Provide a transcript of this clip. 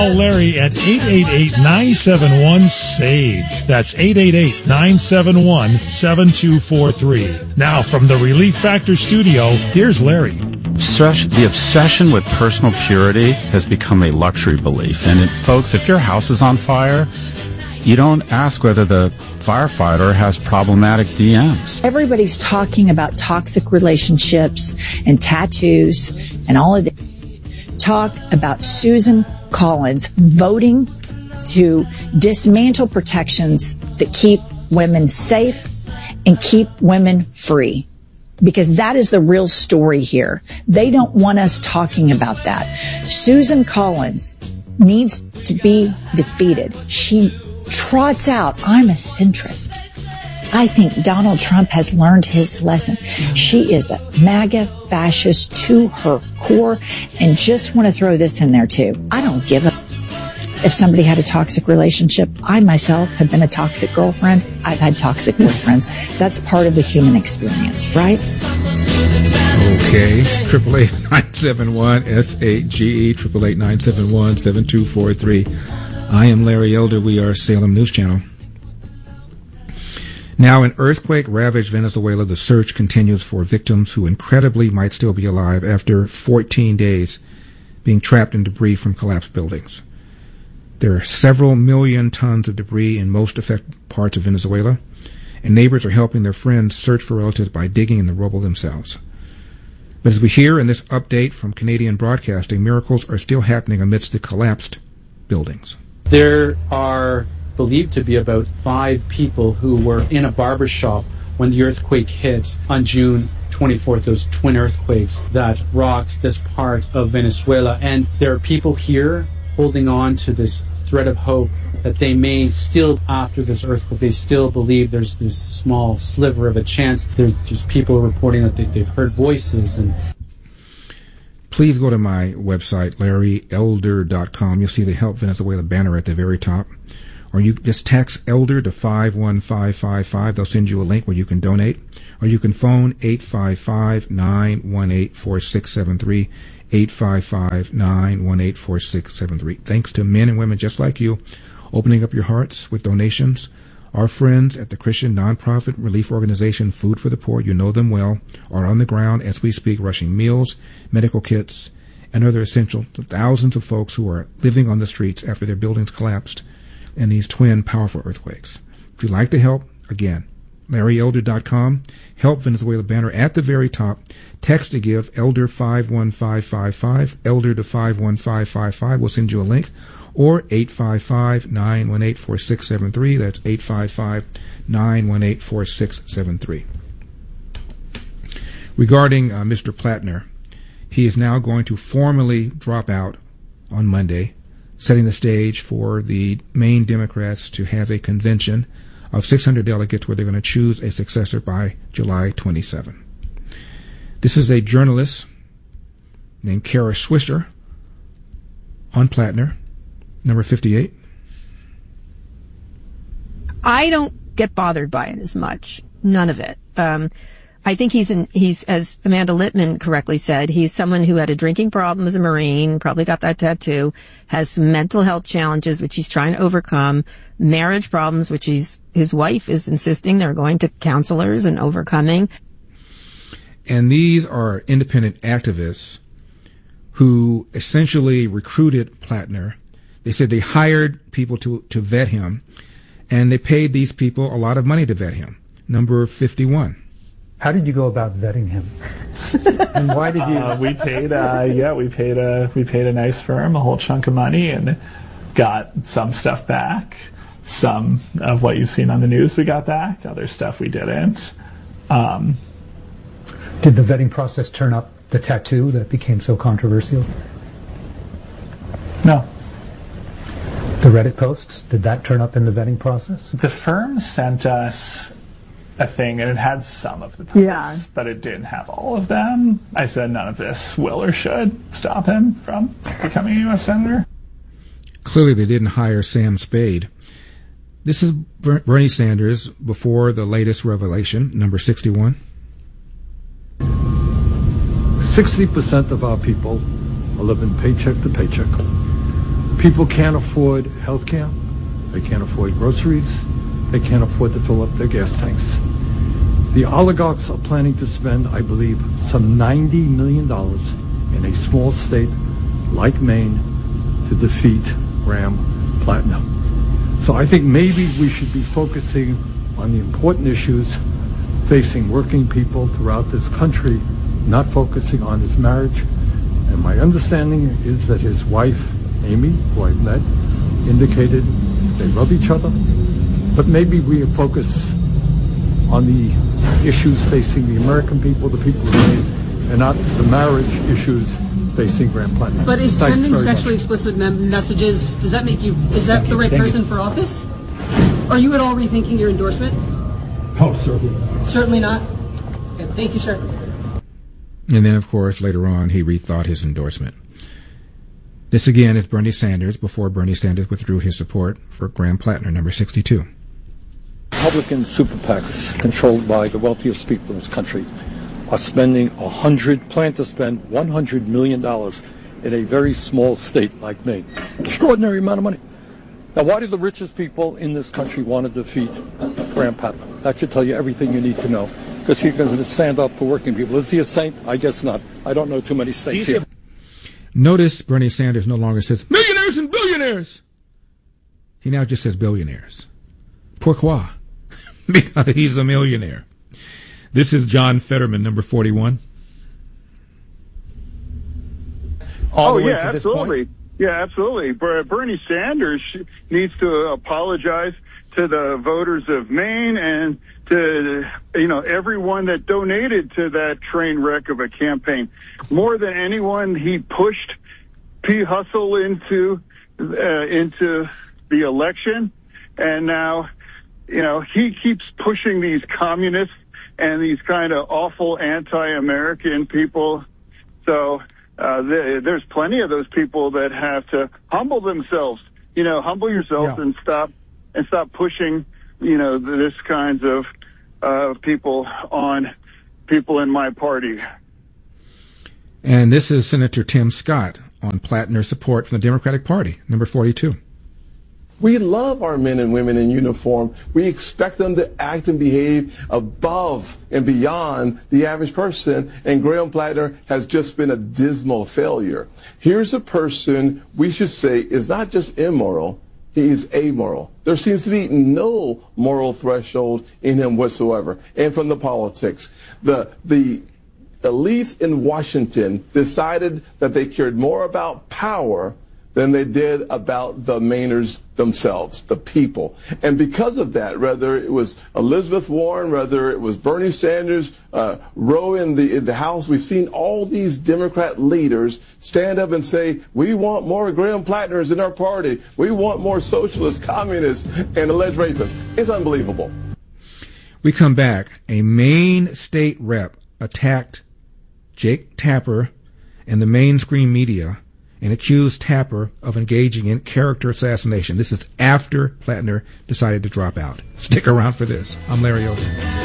Call Larry at 888-971-SAGE. That's 888-971-7243. Now from the Relief Factor studio, here's Larry. The obsession with personal purity has become a luxury belief. And folks, if your house is on fire, you don't ask whether the firefighter has problematic DMs. Everybody's talking about toxic relationships and tattoos and all of that. Talk about Susan Collins voting to dismantle protections that keep women safe and keep women free. Because that is the real story here. They don't want us talking about that. Susan Collins needs to be defeated. She trots out, I'm a centrist. I think Donald Trump has learned his lesson. She is a MAGA fascist to her core. And just want to throw this in there too. I don't give a if somebody had a toxic relationship. I myself have been a toxic girlfriend. I've had toxic boyfriends. That's part of the human experience, right? Okay. 888-971-SAGE, 888-971-7243. I am Larry Elder. We are Salem News Channel. Now, in earthquake-ravaged Venezuela, the search continues for victims who incredibly might still be alive after 14 days being trapped in debris from collapsed buildings. There are several million tons of debris in most affected parts of Venezuela, and neighbors are helping their friends search for relatives by digging in the rubble themselves. But as we hear in this update from Canadian Broadcasting, miracles are still happening amidst the collapsed buildings. There are believed to be about 5 people who were in a barber shop when the earthquake hit on June 24th, those twin earthquakes that rocked this part of Venezuela. And there are people here holding on to this thread of hope that they may still, after this earthquake, they still believe there's this small sliver of a chance. There's just people reporting that they've heard voices. And please go to my website, LarryElder.com. You'll see the Help Venezuela banner at the very top. Or you just text ELDER to 51555. They'll send you a link where you can donate. Or you can phone 855-918-4673, 855-918-4673. Thanks to men and women just like you opening up your hearts with donations. Our friends at the Christian nonprofit relief organization Food for the Poor, you know them well, are on the ground as we speak, rushing meals, medical kits, and other essentials to thousands of folks who are living on the streets after their buildings collapsed in these twin powerful earthquakes. If you'd like to help, again, LarryElder.com, Help Venezuela banner at the very top. Text to give, ELDER 51555, ELDER to 51555. We'll send you a link. Or 855-918-4673. That's 855-918-4673. Regarding Mr. Plattner, he is now going to formally drop out on Monday, setting the stage for the Maine Democrats to have a convention of 600 delegates where they're going to choose a successor by July 27. This is a journalist named Kara Swisher on Plattner, number 58. I don't get bothered by it as much. None of it. I think he's, as Amanda Littman correctly said, he's someone who had a drinking problem as a Marine, probably got that tattoo, has some mental health challenges, which he's trying to overcome, marriage problems, which his wife is insisting they're going to counselors and overcoming. And these are independent activists who essentially recruited Plattner. They said they hired people to vet him, and they paid these people a lot of money to vet him. Number 51. How did you go about vetting him? And why did you? We paid a nice firm a whole chunk of money and got some stuff back. Some of what you've seen on the news we got back. Other stuff we didn't. Did the vetting process turn up the tattoo that became so controversial? No. The Reddit posts, did that turn up in the vetting process? The firm sent us a thing, and it had some of the posts, but it didn't have all of them. I said none of this will or should stop him from becoming a U.S. Senator. Clearly they didn't hire Sam Spade. This is Bernie Sanders before the latest revelation, number 61. 60% of our people are living paycheck to paycheck. People can't afford health care. They can't afford groceries. They can't afford to fill up their gas tanks. The oligarchs are planning to spend, I believe, some $90 million in a small state like Maine to defeat Graham Plattner. So I think maybe we should be focusing on the important issues facing working people throughout this country, not focusing on his marriage. And my understanding is that his wife, Amy, who I've met, indicated they love each other. But maybe we focus on the issues facing the American people, the people of Maine, and not the marriage issues facing Graham Plattner. But is sending sexually explicit messages, does that make you, is that the right person for office? Are you at all rethinking your endorsement? Oh, certainly not. Certainly not? Okay, thank you, sir. And then, of course, later on, he rethought his endorsement. This again is Bernie Sanders before Bernie Sanders withdrew his support for Graham Plattner, number 62. Republican super PACs controlled by the wealthiest people in this country are plan to spend $100 million in a very small state like Maine. Extraordinary amount of money. Now, why do the richest people in this country want to defeat Graham Plattner? That should tell you everything you need to know, because he's going to stand up for working people. Is he a saint? I guess not. I don't know too many states here. Notice Bernie Sanders no longer says millionaires and billionaires. He now just says billionaires. Pourquoi? Because he's a millionaire. This is John Fetterman, number 41. Oh, yeah, absolutely. Yeah, absolutely. Bernie Sanders needs to apologize to the voters of Maine and to, everyone that donated to that train wreck of a campaign. More than anyone, he pushed P. Hustle into the election, and now, he keeps pushing these communists and these kind of awful anti-American people. So there's plenty of those people that have to humble themselves. Humble yourself and stop pushing, this kinds of people on people in my party. And this is Senator Tim Scott on Plattner's support from the Democratic Party, number 42. We love our men and women in uniform. We expect them to act and behave above and beyond the average person, and Graham Plattner has just been a dismal failure. Here's a person we should say is not just immoral, he is amoral. There seems to be no moral threshold in him whatsoever. And from the politics, the elites in Washington decided that they cared more about power than they did about the Mainers themselves, the people. And because of that, whether it was Elizabeth Warren, whether it was Bernie Sanders, Roe in the House, we've seen all these Democrat leaders stand up and say, we want more Graham Plattners in our party. We want more socialists, communists, and alleged rapists. It's unbelievable. We come back. A Maine state rep attacked Jake Tapper and the mainstream media and accused Tapper of engaging in character assassination. This is after Plattner decided to drop out. Stick around for this. I'm Larry Over.